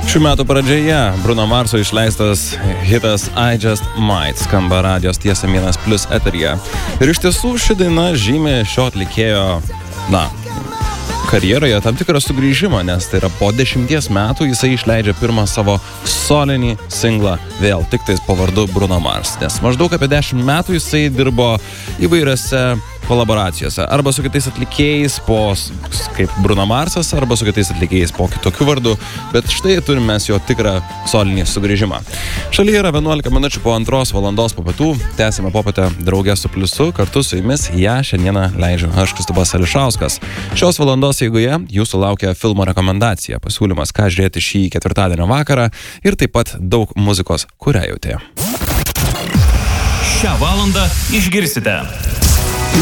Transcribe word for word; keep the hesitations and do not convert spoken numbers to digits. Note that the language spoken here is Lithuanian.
Šių metų pradžioje Bruno Marso išleistas hitas I Just Might skamba radijos Tiesa vienas plius eteryje. Ir iš tiesų ši daina žymi šio atlikėjo, na, karjeroje tam tikrą sugrįžimą, nes tai yra po dešimties metų jisai išleidžia pirmą savo solinį singlą, vėl tik tais po vardu Bruno Mars. Nes maždaug apie dešimt metų jisai dirbo įvairiose kolaboracijose, arba su kitais atlikėjais po, kaip Bruno Marsas, arba su kitais atlikėjais po kitokių vardų, bet štai turime mes jo tikrą solinį sugrįžimą. Šalyje yra vienuolika minučių po antros valandos po pietų, tęsime popietę drauge su Pliusu, kartu su jumis ją šiandieną leidžiu aš, Kristupas Ališauskas. Šios valandos eigoje jūsų laukia filmo rekomendacija, pasiūlymas, ką žiūrėti šį ketvirtadienio vakarą ir taip pat daug muzikos, kurią jautė. Šią valandą išgirsite